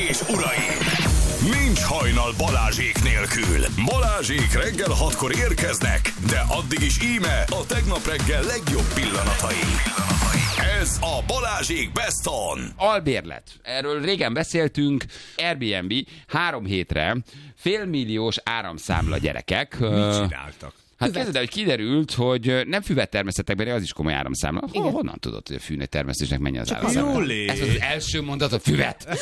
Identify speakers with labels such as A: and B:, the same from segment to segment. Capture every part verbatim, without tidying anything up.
A: és uraim! Nincs hajnal Balázsék nélkül. Balázsék reggel hatkor érkeznek, de addig is íme a tegnap reggel legjobb pillanatai. Ez a Balázsék Best On.
B: Albérlet. Erről régen beszéltünk. Airbnb három hétre félmilliós áramszámla gyerekek.
C: Mit csináltak?
B: Hát kezded el, hogy kiderült, hogy nem füvet termesztettek be, az is komoly áramszámla. Hol, honnan tudod, hogy a fűnek termesztésnek mennyi az áramszámla? Ez az első mondat, a füvet.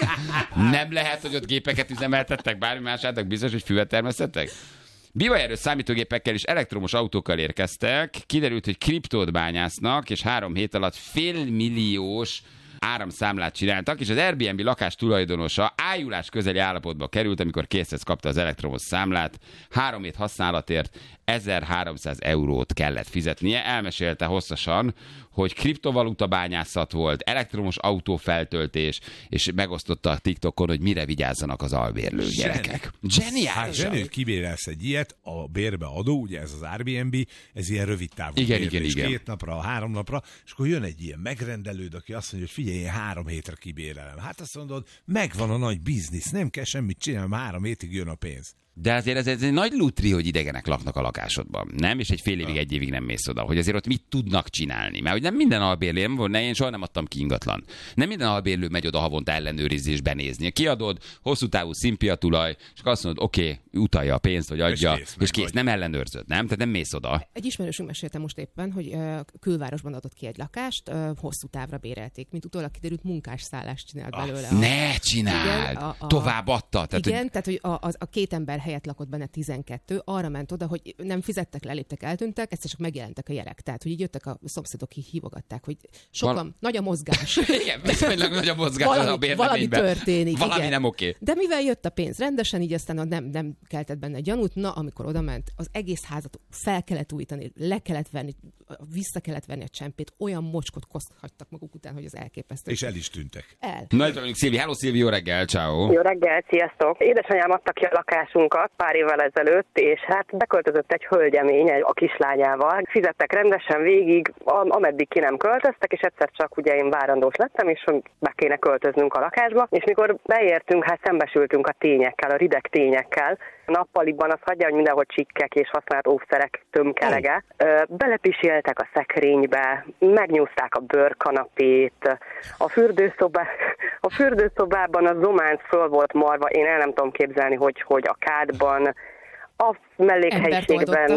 B: Nem lehet, hogy ott gépeket üzemeltettek, bármi más álltak, biztos, hogy füvet termesztettek? Bivaerős számítógépekkel és elektromos autókkal érkeztek, kiderült, hogy kriptót bányásznak, és három hét alatt félmilliós áramszámlát csináltak, és az Airbnb lakás tulajdonosa ájulás közeli állapotba került, amikor készhez kapta az elektromos számlát. Három hét használatért ezerháromszáz eurót kellett fizetnie. Elmesélte hosszasan, hogy kriptovaluta bányászat volt, elektromos autófeltöltés, és megosztotta a TikTokon, hogy mire vigyázzanak az albérlő gyerekek. Zseniális!
C: Hát zseniális, kibérelsz egy ilyet, a bérbe adó, ugye ez az Airbnb, ez ilyen rövid távú
B: igen,
C: bérlés,
B: igen, igen.
C: két napra, három napra, és akkor jön egy ilyen megrendelőd, aki azt mondja, hogy figyelj, én három hétre kibérelem. Hát azt mondod, megvan a nagy biznisz, nem kell semmit csinálni, három hétig jön a pénz.
B: De azért ez, ez egy nagy lutri, hogy idegenek laknak a lakásodban, nem? És egy fél évig, egy évig nem mész oda, hogy azért ott mit tudnak csinálni. Mert hogy nem minden albérlő, nem volt, ne, én soha nem adtam ki ingatlan. Nem minden albérlő megy oda havonta ellenőrizésbe nézni. Kiadod, hosszú távú szimpia tulaj, és azt mondod, oké, okay, utalja a pénzt, vagy adja, és kész, és kész. Nem ellenőrzöd, nem? Tehát nem mész oda.
D: Egy ismerősünk mesélte most éppen, hogy uh, külvárosban adott ki egy lakást, uh, hosszú távra bérelték, mint utólag kiderült, munkásszállást csinált belőle.
B: Ah, ne csináld! Igen, a, a, Tovább adta. Tehát,
D: igen,
B: hogy...
D: tehát hogy a, a, a két ember helyett lakott benne tizenkettő, arra ment oda, hogy nem fizettek, leléptek, eltűntek, egyszer csak megjelentek a jelek. Tehát, hogy így jöttek a szomszédok, ki hívogatták, hogy sokan, Val... nagy a mozgás.
B: Igen, viszonylag nagy a mozgás
D: valami,
B: a bérleményben.
D: Valami történik.
B: Valami
D: igen.
B: nem oké.
D: De mivel jött a pénz rendesen, így aztán nem, nem keltett benne gyanút, na, amikor oda ment, az egész házat fel kellett újítani, le kellett venni, vissza kellett venni a csempét, olyan mocskot koszthagytak maguk után, hogy az elképesztő.
C: És el is tűntek.
D: El.
B: Na, itt vagyunk, Szilvi. Hello, Szilvi, jó reggel, ciao.
E: Jó reggel, sziasztok. Édesanyám adta ki a lakásunkat pár évvel ezelőtt, és hát beköltözött egy hölgyemény a kislányával. Fizettek rendesen végig, ameddig ki nem költöztek, és egyszer csak ugye én várandós lettem, és be kéne költöznünk a lakásba, és mikor beértünk, hát szembesültünk a tényekkel, a rideg tényekkel. Nappaliban az hagyja, hogy mindenhol csikkek és használt óvszerek tömkelege. Belepiséltek a szekrénybe, megnyúzták a bőrkanapét, a, fürdőszoba, a fürdőszobában a zománc föl volt marva, én el nem tudom képzelni, hogy, hogy a kádban, a mellékhelyiségben,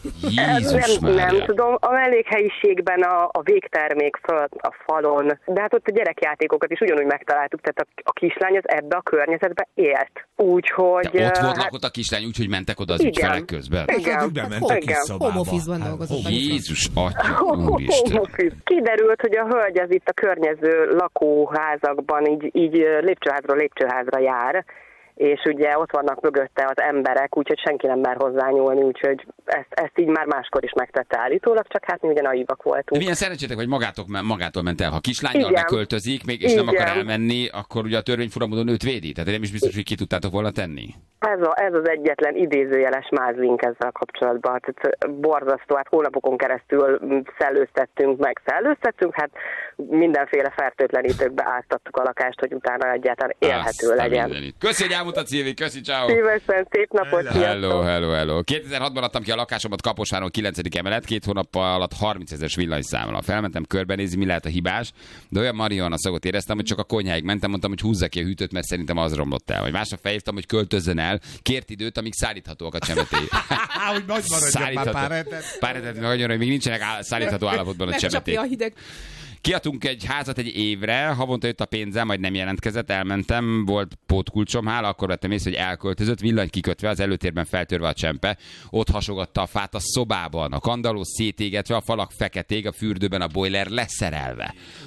E: nem, nem tudom, a mellékhelyiségben a, a végtermék föl a falon, de hát ott a gyerekjátékokat is ugyanúgy megtaláltuk, tehát a, a kislány az ebbe a környezetbe élt. Úgyhogy...
B: De ott volt
E: hát,
B: lakott a kislány, úgyhogy mentek oda az
E: igen,
B: ügyfelek közben.
E: Igen.
C: Hát, bement a kis szobába.
D: Home office-ban dolgozott.
B: Jézus, atya, úristen.
E: Kiderült, hogy a hölgy az itt a környező lakóházakban így, így lépcsőházról lépcsőházra jár, és ugye ott vannak mögötte az emberek, úgyhogy senki nem mer hozzányúlni, úgyhogy ezt, ezt így már máskor is megtette állítólag, csak hát mi ugye naívak voltunk.
B: De milyen szerencsétek, hogy magától, magától ment el. Ha kislánnyal
E: igen.
B: beköltözik, még, és
E: igen.
B: nem akar elmenni, akkor ugye a törvény furamodon őt védi. Tehát nem is biztos, hogy ki tudtátok volna tenni.
E: Ez, a, ez az egyetlen idézőjeles mázlink ezzel kapcsolatban. Tehát borzasztó, hát hónapokon keresztül szellőztettünk, meg szellőztettünk, hát mindenféle fertőtlenítőkbe áztattuk a lakást, hogy utána egyáltalán élhető Azt legyen.
B: Köszi, hogy elmutatsz, Szilvi, köszi, ciao.
E: Szívesen, szép napot,
B: hello. Hello, hello, hello. kétezer-hatban adtam ki a lakásomat Kaposváron, kilencedik emelet, két hónappal alatt harmincezeres villanyszámla. Felmentem körbenézni, mi lehet a hibás, de olyan marihuana szagot éreztem, hogy csak a konyháig mentem, mondtam, hogy húzza ki a hűtőt, mert szerintem az romlott el. Vagy másnap felhívtam, hogy költözzön el, kért időt, amíg szállíthatóak a csemetéi.
C: Hogy nagy maradjon már pár hetet.
B: Pár hetet, nagyon, hogy még nincsenek szállítható állapotban a csemeték. Kiadtunk egy házat egy évre, havonta jött a pénzem, majd nem jelentkezett, elmentem, volt pótkulcsom, hála, akkor vettem észre, hogy elköltözött, villany kikötve, az előtérben feltörve a csempe, ott hasogatta a fát a szobában, a kandalló szétégetve, a falak feketék, a fürdőben a boiler leszerelve.